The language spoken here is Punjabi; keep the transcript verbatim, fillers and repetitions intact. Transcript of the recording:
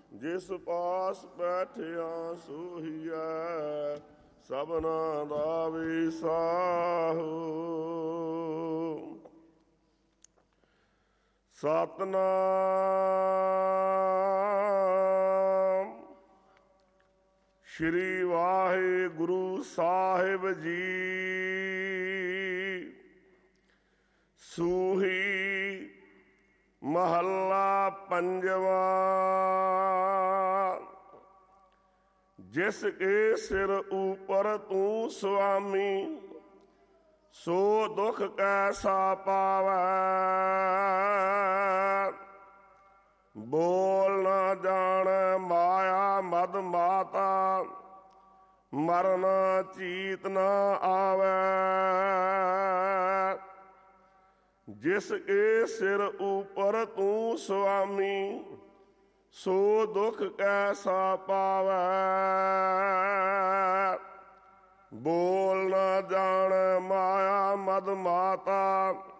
ਜਿਸ ਪਾਸ ਬੈਠਿਆ ਸੋਹੀਐ ਸਭਨਾ ਦਾ ਵਿਸਾਹੂ। ਸਤਿਨਾਮ ਸ਼੍ਰੀ ਵਾਹਿਗੁਰੂ ਸਾਹਿਬ ਜੀ। ਸੂਹੀ ਮਹੱਲਾ ਪੰਜਵਾ। ਜਿਸ ਕੇ ਸਿਰ ਉਪਰ ਤੂੰ ਸੁਆਮੀ ਸੋ ਦੁਖ ਕੈਸਾ ਪਾਵੈ। ਬੋਲ ਨਾ ਜਾਣ ਮਾਇਆ ਮਦ ਮਾਤਾ ਮਰਨ ਚੀਤ ਨਾ ਆਵੈ। ਜਿਸ ਕੇ ਸਿਰ ਉਪਰ ਤੂੰ ਸੁਆਮੀ ਸੋ ਦੁਖ ਕੈਸਾ ਪਾਵੈ। ਬੋਲ ਨਾ ਜਾਣ ਮਾਇਆ ਮਦ ਮਾਤਾ